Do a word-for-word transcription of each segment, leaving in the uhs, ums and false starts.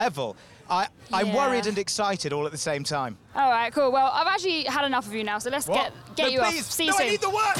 level. I, I'm Yeah. worried and excited all at the same time. All right, cool. Well, I've actually had enough of you now, so let's What? get get no, you please. off. See you no, soon. I need the work!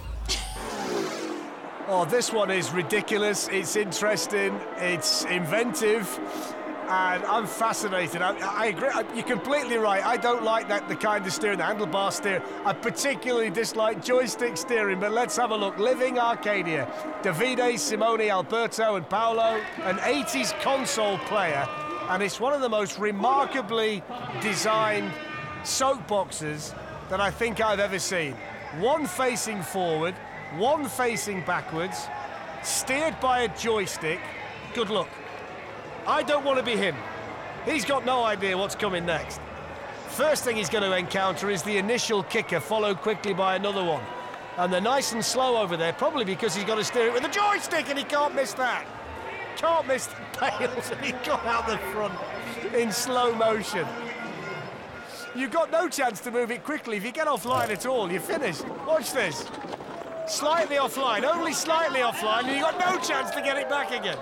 Oh, this one is ridiculous. It's interesting. It's inventive. And I'm fascinated. I, I agree. You're completely right. I don't like that the kind of steering, the handlebar steer. I particularly dislike joystick steering, but let's have a look. Living Arcadia. Davide, Simone, Alberto and Paolo, an eighties console player. And it's one of the most remarkably designed soapboxes that I think I've ever seen. One facing forward, one facing backwards, steered by a joystick. Good luck. I don't want to be him. He's got no idea what's coming next. First thing he's going to encounter is the initial kicker, followed quickly by another one. And they're nice and slow over there, probably because he's got to steer it with a joystick and he can't miss that. Can't miss the pails, and he got out the front in slow motion. You've got no chance to move it quickly. If you get offline at all, you're finished. Watch this. Slightly offline, only slightly offline, and you've got no chance to get it back again.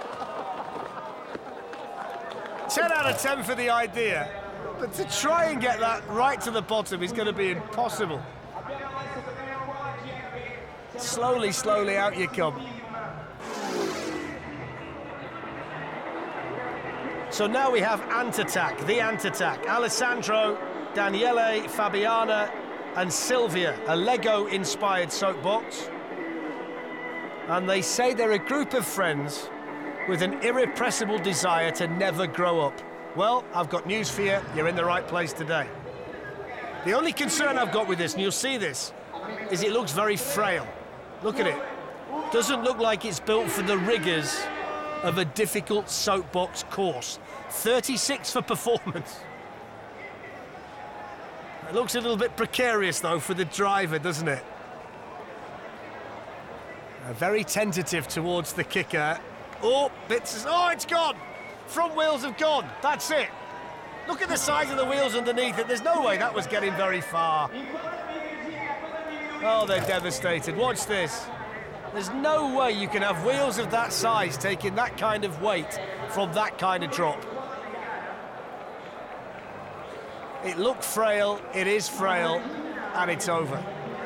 ten out of ten for the idea, but to try and get that right to the bottom is going to be impossible. Slowly, slowly out you come. So now we have Ant Attack, the Ant Attack. Alessandro, Daniele, Fabiana and Silvia, a Lego-inspired soapbox. And they say they're a group of friends with an irrepressible desire to never grow up. Well, I've got news for you. You're in the right place today. The only concern I've got with this, and you'll see this, is it looks very frail. Look at it. Doesn't look like it's built for the rigours of a difficult soapbox course. thirty-six for performance. It looks a little bit precarious, though, for the driver, doesn't it? Uh, very tentative towards the kicker. Oh, bits. Oh, it's gone. Front wheels have gone. That's it. Look at the size of the wheels underneath it. There's no way that was getting very far. Oh, they're devastated. Watch this. There's no way you can have wheels of that size taking that kind of weight from that kind of drop. It looked frail, it is frail, and it's over.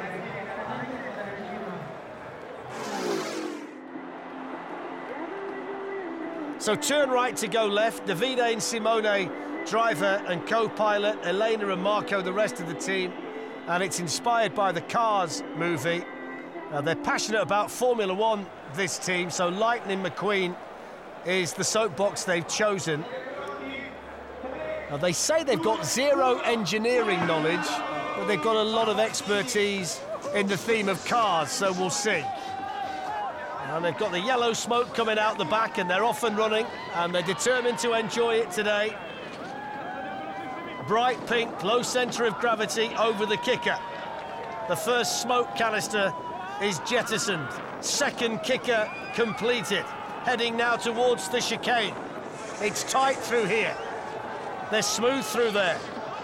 So turn right to go left. Davide and Simone, driver and co-pilot. Elena and Marco, the rest of the team. And it's inspired by the Cars movie. Uh, they're passionate about Formula One, this team, so Lightning McQueen is the soapbox they've chosen. Now, they say they've got zero engineering knowledge, but they've got a lot of expertise in the theme of cars, so we'll see. And they've got the yellow smoke coming out the back, and they're off and running, and they're determined to enjoy it today. Bright pink, low centre of gravity over the kicker. The first smoke canister is jettisoned. Second kicker completed. Heading now towards the chicane. It's tight through here. They're smooth through there.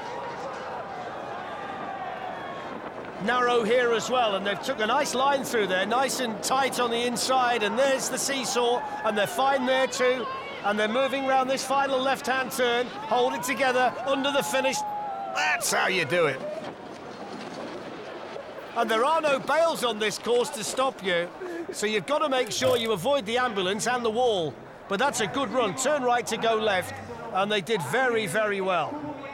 Narrow here as well, and they've took a nice line through there, nice and tight on the inside, and there's the seesaw, and they're fine there too, and they're moving around this final left-hand turn, hold it together under the finish. That's how you do it. And there are no bails on this course to stop you, so you've got to make sure you avoid the ambulance and the wall. But that's a good run. Turn right to go left, and they did very, very well.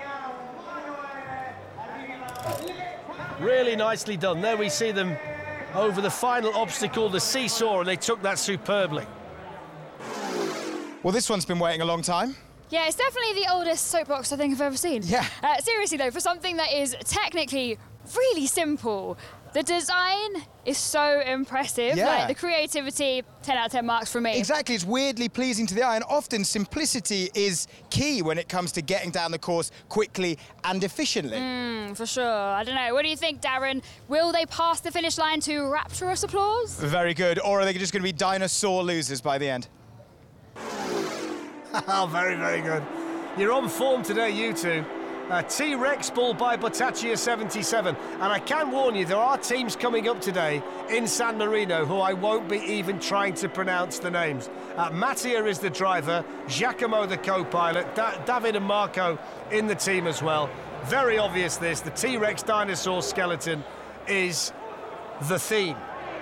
Really nicely done. There we see them over the final obstacle, the seesaw, and they took that superbly. Well, this one's been waiting a long time. Yeah, it's definitely the oldest soapbox I think I've ever seen. Yeah. Uh, seriously, though, for something that is technically really simple, the design is so impressive. Yeah. Like, the creativity, ten out of ten marks from me. Exactly, it's weirdly pleasing to the eye, and often simplicity is key when it comes to getting down the course quickly and efficiently. Mm, for sure. I don't know. What do you think, Darren? Will they pass the finish line to rapturous applause? Very good. Or are they just going to be dinosaur losers by the end? Oh, very, very good. You're on form today, you two. A T-Rex ball by Bottaccia seventy-seven. And I can warn you, there are teams coming up today in San Marino who I won't be even trying to pronounce the names. Uh, Mattia is the driver, Giacomo the co-pilot, da David and Marco in the team as well. Very obvious this, the T-Rex dinosaur skeleton is the theme.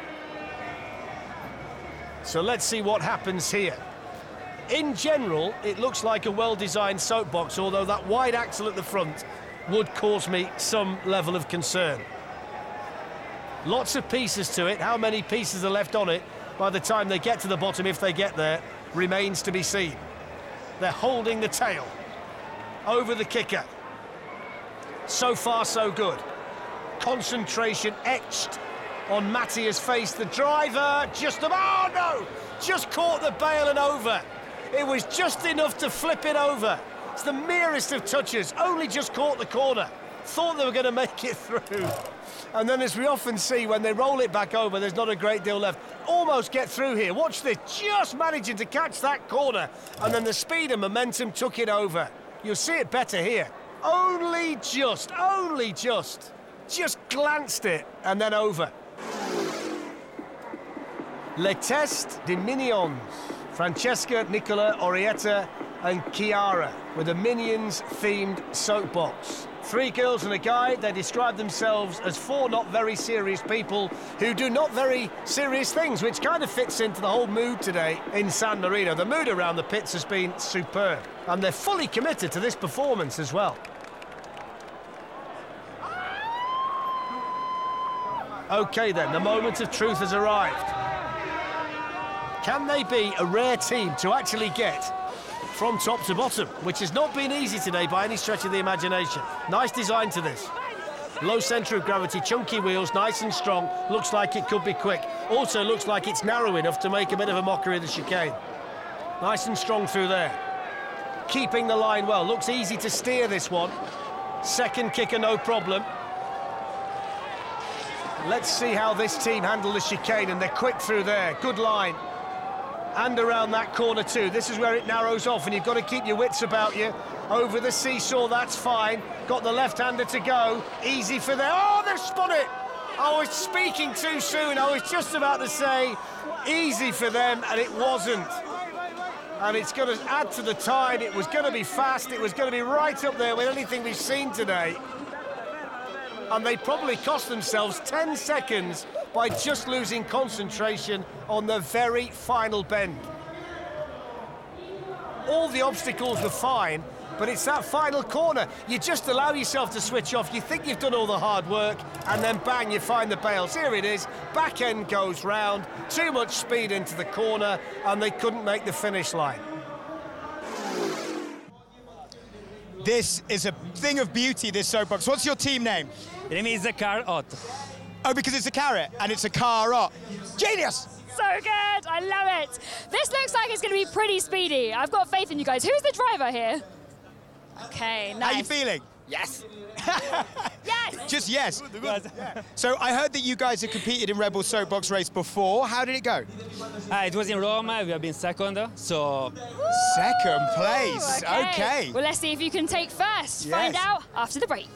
So let's see what happens here. In general, it looks like a well-designed soapbox, although that wide axle at the front would cause me some level of concern. Lots of pieces to it. How many pieces are left on it by the time they get to the bottom, if they get there, remains to be seen. They're holding the tail over the kicker. So far, so good. Concentration etched on Mattia's face. The driver just about, oh no, just caught the bail and over. It was just enough to flip it over. It's the merest of touches, only just caught the corner. Thought they were going to make it through. And then, as we often see, when they roll it back over, there's not a great deal left. Almost get through here. Watch this, just managing to catch that corner. And then the speed and momentum took it over. You'll see it better here. Only just, only just. Just glanced it and then over. Le Test des Minions. Francesca, Nicola, Orietta and Chiara with a Minions-themed soapbox. Three girls and a guy. They describe themselves as four not very serious people who do not very serious things, which kind of fits into the whole mood today in San Marino. The mood around the pits has been superb, and they're fully committed to this performance as well. OK then, the moment of truth has arrived. Can they be a rare team to actually get from top to bottom, which has not been easy today by any stretch of the imagination. Nice design to this. Low centre of gravity, chunky wheels, nice and strong. Looks like it could be quick. Also looks like it's narrow enough to make a bit of a mockery of the chicane. Nice and strong through there. Keeping the line well. Looks easy to steer this one. Second kicker, no problem. Let's see how this team handle the chicane, and they're quick through there. Good line. And around that corner too. This is where it narrows off, and you've got to keep your wits about you. Over the seesaw, that's fine. Got the left-hander to go. Easy for them. Oh, they've spun it! I was speaking too soon. I was just about to say easy for them, and it wasn't. And it's going to add to the tide. It was going to be fast. It was going to be right up there with anything we've seen today. And they probably cost themselves ten seconds by just losing concentration on the very final bend. All the obstacles were fine, but it's that final corner. You just allow yourself to switch off. You think you've done all the hard work, and then bang, you find the bails. Here it is, back end goes round, too much speed into the corner, and they couldn't make the finish line. This is a thing of beauty, this soapbox. What's your team name? The name is the Carrot. Oh, because it's a carrot and it's a Carrot. Genius! So good, I love it. This looks like it's going to be pretty speedy. I've got faith in you guys. Who's the driver here? Okay, nice. How are you feeling? Yes. Yes! Just yes. So I heard that you guys have competed in Red Bull Soapbox race before. How did it go? Uh, it was in Rome. We have been second, so... Second place. Okay. Okay. Well, let's see if you can take first. Yes. Find out after the break.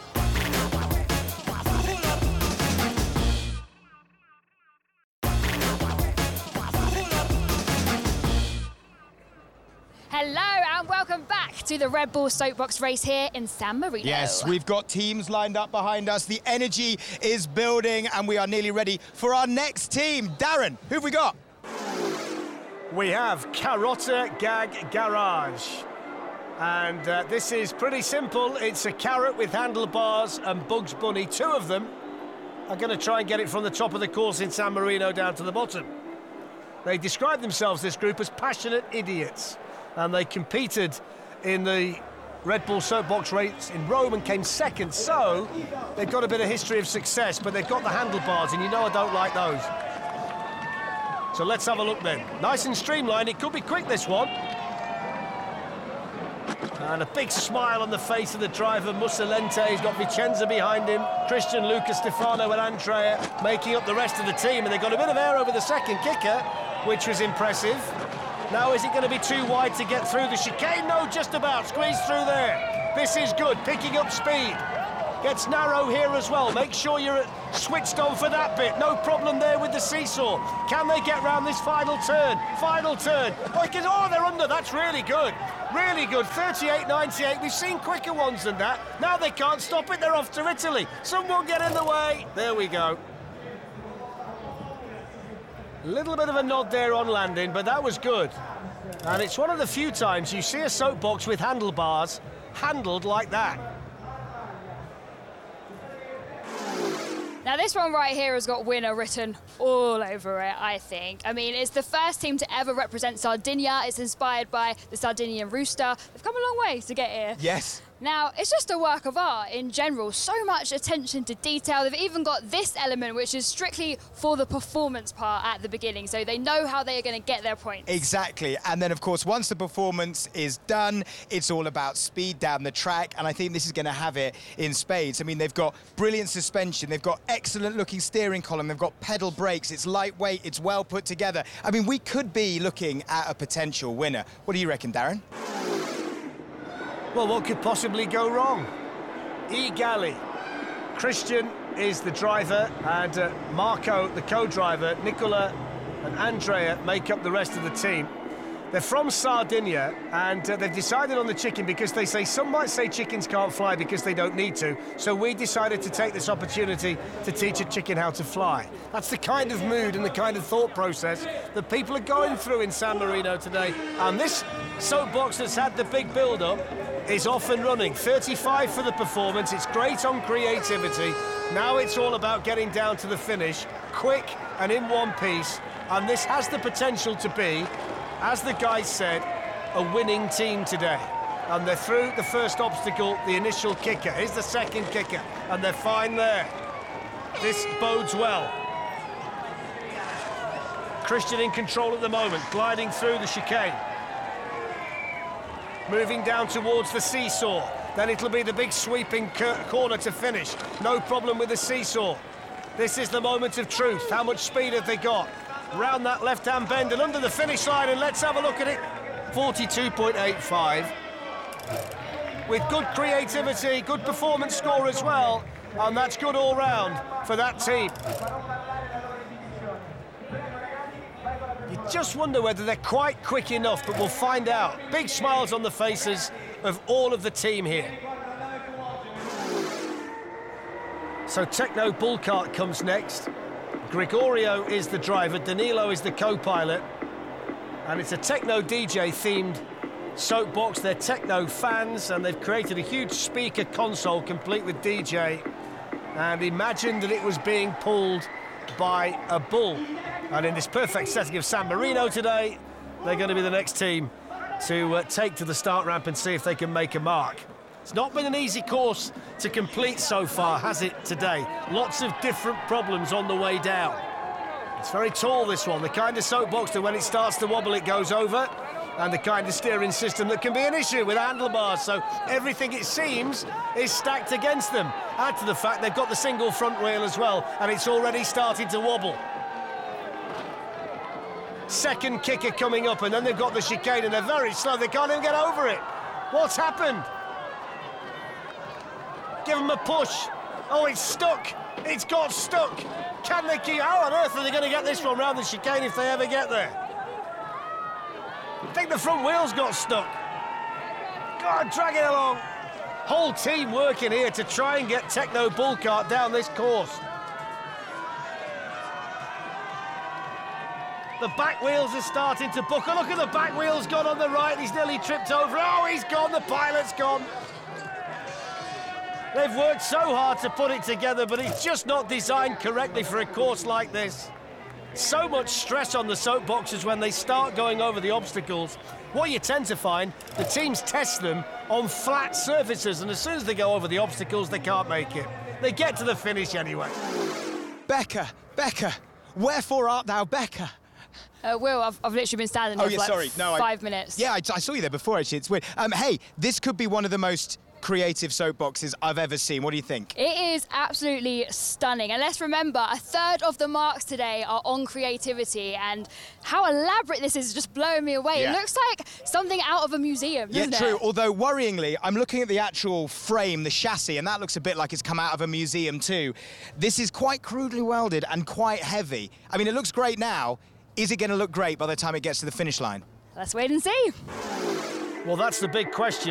Hello and welcome back to the Red Bull Soapbox race here in San Marino. Yes, we've got teams lined up behind us. The energy is building and we are nearly ready for our next team. Darren, who have we got? We have Carrota Gag Garage. And uh, this is pretty simple. It's a carrot with handlebars and Bugs Bunny. Two of them are going to try and get it from the top of the course in San Marino down to the bottom. They describe themselves, this group, as passionate idiots. And they competed in the Red Bull Soapbox race in Rome and came second. So they've got a bit of history of success, but they've got the handlebars, and you know I don't like those. So let's have a look then. Nice and streamlined. It could be quick, this one. And a big smile on the face of the driver, Mussolente. He's got Vicenza behind him. Christian, Luca, Stefano and Andrea making up the rest of the team. And they got a bit of air over the second kicker, which was impressive. Now, is it going to be too wide to get through the chicane? No, just about. Squeeze through there. This is good, picking up speed. Gets narrow here as well. Make sure you're switched on for that bit. No problem there with the seesaw. Can they get round this final turn? Final turn. Oh, can, oh, they're under. That's really good. Really good. thirty-eight ninety-eight. We've seen quicker ones than that. Now they can't stop it. They're off to Italy. Someone get in the way. There we go. A little bit of a nod there on landing, but that was good. And it's one of the few times you see a soapbox with handlebars handled like that. Now this one right here has got winner written all over it, I think. I mean, it's the first team to ever represent Sardinia. It's inspired by the Sardinian rooster. They've come a long way to get here. Yes. Now, it's just a work of art in general. So much attention to detail. They've even got this element, which is strictly for the performance part at the beginning, so they know how they are going to get their points. Exactly. And then, of course, once the performance is done, it's all about speed down the track, and I think this is going to have it in spades. I mean, they've got brilliant suspension, they've got excellent-looking steering column, they've got pedal brakes, it's lightweight, it's well put together. I mean, we could be looking at a potential winner. What do you reckon, Darren? Well, what could possibly go wrong? E-Galley. Christian is the driver, and uh, Marco, the co-driver, Nicola and Andrea make up the rest of the team. They're from Sardinia, and uh, they've decided on the chicken because they say, some might say chickens can't fly because they don't need to, so we decided to take this opportunity to teach a chicken how to fly. That's the kind of mood and the kind of thought process that people are going through in San Marino today. And this soapbox that's had the big build-up is off and running. thirty-five for the performance. It's great on creativity. Now it's all about getting down to the finish, quick and in one piece. And this has the potential to be, as the guys said, a winning team today. And they're through the first obstacle, the initial kicker. Here's the second kicker, and they're fine there. This bodes well. Christian in control at the moment, gliding through the chicane. Moving down towards the seesaw. Then it'll be the big sweeping corner to finish. No problem with the seesaw. This is the moment of truth. How much speed have they got? Round that left-hand bend and under the finish line, and let's have a look at it. forty-two point eight five. With good creativity, good performance score as well, and that's good all round for that team. You just wonder whether they're quite quick enough, but we'll find out. Big smiles on the faces of all of the team here. So Tekno Bull Kart comes next. Gregorio is the driver, Danilo is the co-pilot, and it's a Tekno D J themed soapbox. They're Tekno fans, and they've created a huge speaker console complete with D J, and imagined that it was being pulled by a bull. And in this perfect setting of San Marino today, they're going to be the next team to uh, take to the start ramp and see if they can make a mark. It's not been an easy course to complete so far, has it, today? Lots of different problems on the way down. It's very tall, this one, the kind of soapbox that when it starts to wobble, it goes over, and the kind of steering system that can be an issue with handlebars, so everything, it seems, is stacked against them. Add to the fact they've got the single front wheel as well, and it's already starting to wobble. Second kicker coming up, and then they've got the chicane, and they're very slow. They can't even get over it. What's happened? Give them a push. Oh, it's stuck. It's got stuck. Can they keep... How on earth are they going to get this one round the chicane if they ever get there? I think the front wheels got stuck. God, drag it along. Whole team working here to try and get Tekno Bull Kart down this course. The back wheels are starting to buckle. Look at the back wheels gone on the right. He's nearly tripped over. Oh, he's gone. The pilot's gone. They've worked so hard to put it together, but it's just not designed correctly for a course like this. So much stress on the soapboxes when they start going over the obstacles. What you tend to find, the teams test them on flat surfaces, and as soon as they go over the obstacles, they can't make it. They get to the finish anyway. Becca, Becca, wherefore art thou, Becca? Uh, Will, I've, I've literally been standing Oh, there yeah, for like sorry. No, five I, minutes. Yeah, I, I saw you there before, actually. It's weird. Um, hey, this could be one of the most creative soapboxes I've ever seen. What do you think? It is absolutely stunning. And let's remember, a third of the marks today are on creativity, and how elaborate this is just blowing me away. Yeah. It looks like something out of a museum, Yeah, doesn't true. it? Although, worryingly, I'm looking at the actual frame, the chassis, and that looks a bit like it's come out of a museum too. This is quite crudely welded and quite heavy. I mean, it looks great now. Is it going to look great by the time it gets to the finish line? Let's wait and see. Well, that's the big question.